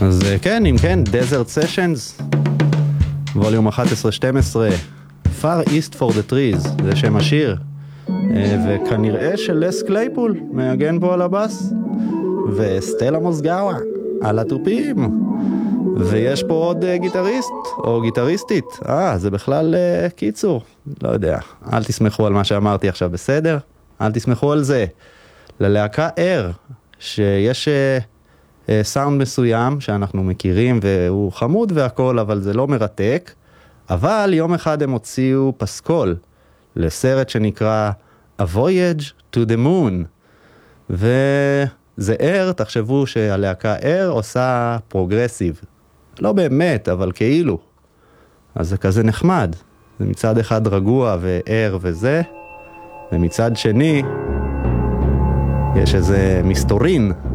אז כן, אם כן, Desert Sessions, ווליום 11-12, Far East for the Trees, זה שם השיר, וכנראה שלס קלייפול מנגן פה על הבאס, וסטלה מוסגאווה על התופים, ויש פה עוד גיטריסט או גיטריסטית. זה בכלל קיצור, לא יודע, אל תסמכו על מה שאמרתי עכשיו, בסדר? אל תסמכו על זה. ללהקה שיש סאונד מסוים שאנחנו מכירים והוא חמוד והכל, אבל זה לא מרתק. אבל יום אחד הם הוציאו פסקול לסרט שנקרא A Voyage to the Moon, וזה תחשבו שהלהקה עושה פרוגרסיב, לא באמת אבל כאילו, אז זה כזה נחמד, זה מצד אחד רגוע וזה, ומצד שני יש איזה מסתורין